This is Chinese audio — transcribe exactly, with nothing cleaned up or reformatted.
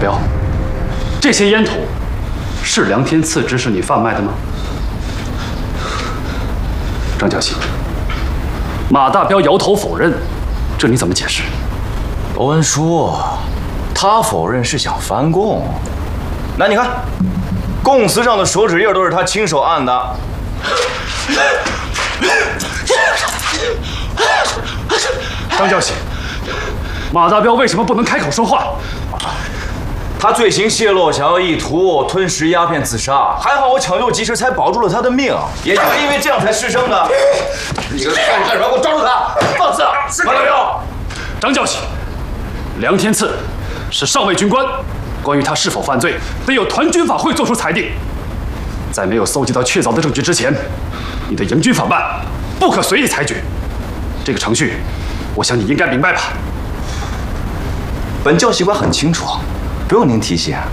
彪，这些烟土是梁天赐指使你贩卖的吗？张教习，马大彪摇头否认，这你怎么解释？ 罗文书，他否认是想翻供。那你看，供词上的手指印都是他亲手按的。 张教习，马大彪为什么不能开口说话？ 他罪行泄露，想要意图吞食鸦片自杀，还好我抢救及时，才保住了他的命。也就是因为这样才失声的。 你个干干什么？给我抓住他！放肆！ 马大彪， 张教习，梁天赐是上尉军官，关于他是否犯罪，得有团军法会作出裁定。在没有搜集到确凿的证据之前，你的营军法办不可随意裁决。这个程序，我想你应该明白吧？ 本教习官很清楚，不用您提醒。